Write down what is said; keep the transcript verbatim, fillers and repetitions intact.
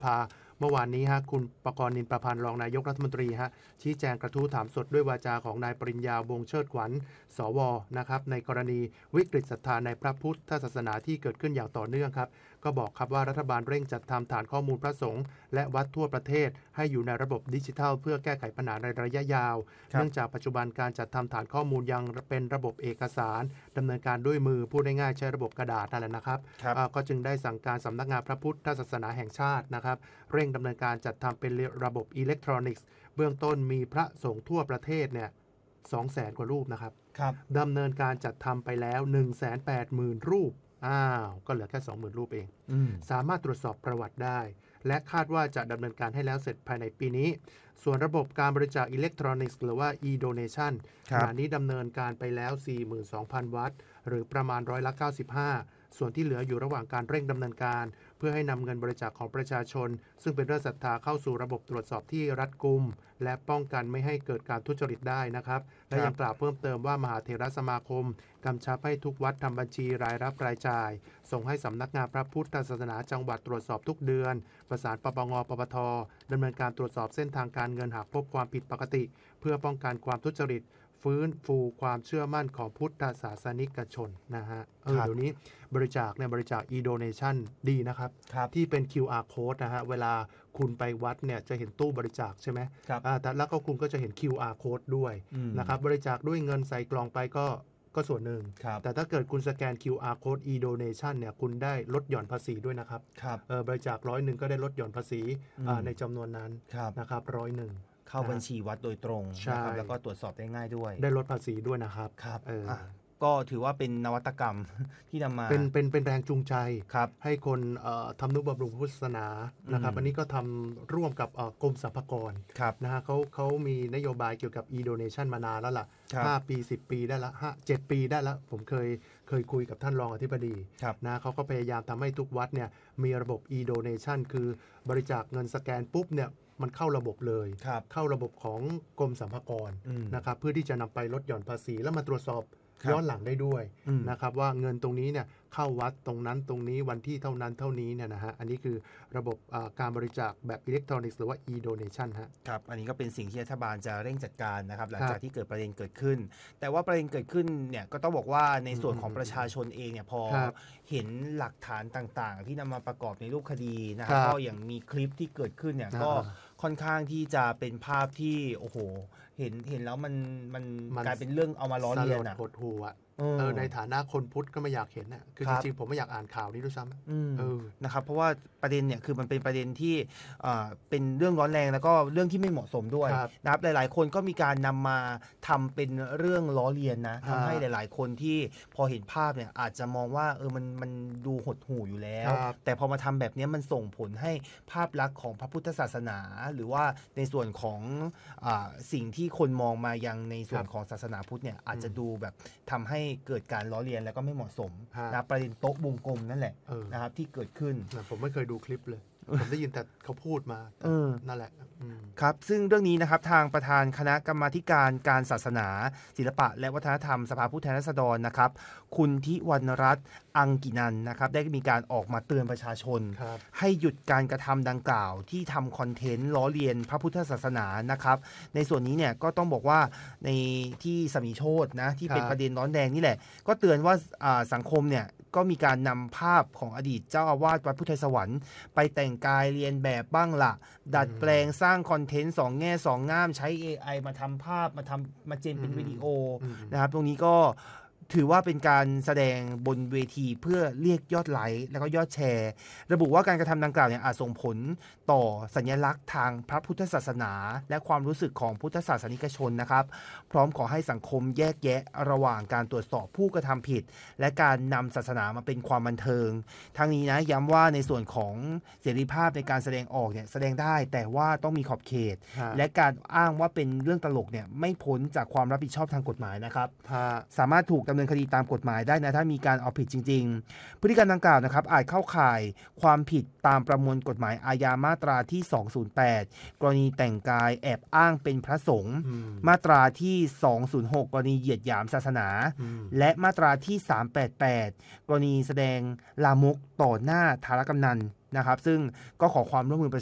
ภาเมื่อวานนี้ฮะคุณประกรณ์นินประพันธ์รองนายกรัฐมนตรีฮะชี้แจงกระทู้ถามสดด้วยวาจาของนายปริญญาวงศ์เชิดขวัญสวนะครับในกรณีวิกฤตศรัทธาในพระพุทธศาสนาที่เกิดขึ้นอย่างต่อเนื่องครับก็บอกครับว่ารัฐบาลเร่งจัดทำฐานข้อมูลพระสงฆ์และวัดทั่วประเทศให้อยู่ในระบบดิจิทัลเพื่อแก้ไขปัญหาในระยะยาวเนื่องจากปัจจุบันการจัดทำฐานข้อมูลยังเป็นระบบเอกสารดำเนินการด้วยมือพูดง่ายๆใช้ระบบกระดาษนั่นแหละนะครับก็จึงได้สั่งการสำนักงานพระพุทธศาสนาแห่งชาตินะครับเร่งดำเนินการจัดทำเป็นระบบอิเล็กทรอนิกส์เบื้องต้นมีพระสงฆ์ทั่วประเทศเนี่ยสองแสนกว่ารูปนะครับดำเนินการจัดทำไปแล้ว หนึ่งแสนแปดหมื่น รูปอ้าวก็เหลือแค่ สองหมื่น รูปเองสามารถตรวจสอบประวัติได้และคาดว่าจะดำเนินการให้แล้วเสร็จภายในปีนี้ส่วนระบบการบริจาคอิเล็กทรอนิกส์หรือว่า e-donation ขณะนี้ดำเนินการไปแล้ว สี่หมื่นสองพัน วัตต์หรือประมาณร้อยละเก้าสิบห้าส่วนที่เหลืออยู่ระหว่างการเร่งดำเนินการเพื่อให้นำเงินบริจาคของประชาชนซึ่งเป็นเรื่องศรัทธาเข้าสู่ระบบตรวจสอบที่รัดกุมและป้องกันไม่ให้เกิดการทุจริตได้นะครับและยังกล่าวเพิ่มเติมว่ามหาเถรสมาคมกำชับให้ทุกวัดทำบัญชีรายรับรายจ่ายส่งให้สำนักงานพระพุทธศาสนาจังหวัดตรวจสอบทุกเดือนประสานปปงปปทดำเนินการตรวจสอบเส้นทางการเงินหากพบความผิดปกติเพื่อป้องกันความทุจริตฟื้นฟูความเชื่อมั่นของพุทธศาสนิกชนนะฮะเออเดี๋ยวนี้บริจาคเนี่ยบริจาค e-donation ดีนะครับที่เป็น คิว อาร์ code นะฮะเวลาคุณไปวัดเนี่ยจะเห็นตู้บริจาคใช่ไหมอ่าแต่แล้วก็คุณก็จะเห็น คิว อาร์ code ด้วยนะครับบริจาคด้วยเงินใส่กล่องไปก็ก็ส่วนหนึ่งแต่ถ้าเกิดคุณสแกน คิว อาร์ code e-donation เนี่ยคุณได้ลดหย่อนภาษีด้วยนะครับเออบริจาคร้อยหนึ่งก็ได้ลดหย่อนภาษีในจำนวนนั้นนะครับร้อยหนึ่งเข้าบัญชีวัดโดยตรงนะครับแล้วก็ตรวจสอบได้ง่ายด้วยได้ลดภาษีด้วยนะครับครับเออก็ถือว่าเป็นนวัตกรรมที่นำมาเป็นเป็นเป็นแรงจูงใจให้คนทำนุบำรุงพุทธศาสนานะครับอันนี้ก็ทำร่วมกับกรมสรรพากรนะฮะเขาเขามีนโยบายเกี่ยวกับ e-donation มานานแล้วล่ะห้าปีสิบปีได้ละห้า เจ็ดปีได้แล้วผมเคยเคยคุยกับท่านรองอธิบดีนะเขาก็พยายามทำให้ทุกวัดเนี่ยมีระบบ e-donation คือบริจาคเงินสแกนปุ๊บเนี่ยมันเข้าระบบเลยเข้าระบบของกรมสรรพากรนะครับเพื่อที่จะนำไปลดหย่อนภาษีแล้วมาตรวจสอบย้อนหลังได้ด้วยนะครับว่าเงินตรงนี้เนี่ยเข้าวัดตรงนั้นตรงนี้วันที่เท่านั้นเท่านี้เนี่ยนะฮะอันนี้คือระบบการบริจาคแบบอิเล็กทรอนิกส์หรือว่า e-donation ฮะครับอันนี้ก็เป็นสิ่งที่รัฐบาลจะเร่งจัดการนะครับหลังจากที่เกิดประเด็นเกิดขึ้นแต่ว่าประเด็นเกิดขึ้นเนี่ยก็ต้องบอกว่าในส่วนของประชาชนเองเนี่ยพอเห็นหลักฐานต่างๆที่นำมาประกอบในรูปคดีนะครับก็อย่างมีคลิปที่เกิดขึ้นเนี่ยก็ค่อนข้างที่จะเป็นภาพที่โอ้โหเห็นเห็นแล้วมันมันกลายเป็นเรื่องเอามาล้อเลียนอ่ะโหดหู่อ่ะในฐานะคนพุทธก็ไม่อยากเห็นน่ะคือจริงๆผมไม่อยากอ่านข่าวนี้ด้วยซ้ำนะครับเพราะว่าประเด็นเนี่ยคือมันเป็นประเด็นที่เป็นเรื่องร้อนแรงแล้วก็เรื่องที่ไม่เหมาะสมด้วยนะครับหลายๆคนก็มีการนำมาทำเป็นเรื่องล้อเลียนนะทำให้หลายๆคนที่พอเห็นภาพเนี่ยอาจจะมองว่าเออมันมันดูหดหู่อยู่แล้วแต่พอมาทำแบบนี้มันส่งผลให้ภาพลักษณ์ของพระพุทธศาสนาหรือว่าในส่วนของสิ่งที่คนมองมายังในส่วนของศาสนาพุทธเนี่ยอาจจะดูแบบทำให้เกิดการล้อเลียนแล้วก็ไม่เหมาะสมนะประเด็นโต๊ะวงกลมนั่นแหละนะครับที่เกิดขึ้นผมไม่เคยดูคลิปเลยผมได้ยินแต่เขาพูดมานั่นแหละครับซึ่งเรื่องนี้นะครับทางประธานคณะกรรมาธิการการศาสนาศิลปะและวัฒนธรรมสภาผู้แทนราษฎรนะครับคุณทิวรรณรัตน์อังกินันนะครับได้มีการออกมาเตือนประชาชนให้หยุดการกระทำดังกล่าวที่ทำคอนเทนต์ล้อเลียนพระพุทธศาสนานะครับในส่วนนี้เนี่ยก็ต้องบอกว่าในที่สมีโชตินะที่เป็นประเด็นร้อนแรงนี่แหละก็เตือนว่าสังคมเนี่ยก็มีการนำภาพของอดีตเจ้าอาวาสวัดพุทธไทยสวรรค์ไปแต่งกายเรียนแบบบ้างละดัดแปลงสร้างคอนเทนต์สองแง่สองง่ามใช้ เอ ไอ มาทำภาพมาทำมาเจนเป็นวิดีโอนะครับตรงนี้ก็ถือว่าเป็นการแสดงบนเวทีเพื่อเรียกยอดไลค์แล้วก็ยอดแชร์ระบุว่าการกระทำดังกล่าวเนี่ยอาจส่งผลต่อสัญลักษณ์ทางพระพุทธศาสนาและความรู้สึกของพุทธศาสนิกชนนะครับพร้อมขอให้สังคมแยกแยะระหว่างการตรวจสอบผู้กระทำผิดและการนำศาสนามาเป็นความบันเทิงทั้งนี้นะย้ำว่าในส่วนของเสรีภาพในการแสดงออกเนี่ยแสดงได้แต่ว่าต้องมีขอบเขตและการอ้างว่าเป็นเรื่องตลกเนี่ยไม่พ้นจากความรับผิดชอบทางกฎหมายนะครับสามารถถูกดำเนินคดีตามกฎหมายได้นะถ้ามีการเอาผิดจริงๆพฤติกรรมดังกล่าวนะครับอาจเข้าข่ายความผิดตามประมวลกฎหมายอาญามาตราที่สองศูนย์แปดกรณีแต่งกายแอบอ้างเป็นพระสงฆ์มาตราที่สองศูนย์หกกรณีเหยียดหยามศาสนาและมาตราที่สามร้อยแปดสิบแปดกรณีแสดงลามกต่อหน้าธารกำนันนะครับซึ่งก็ขอความร่วมมือ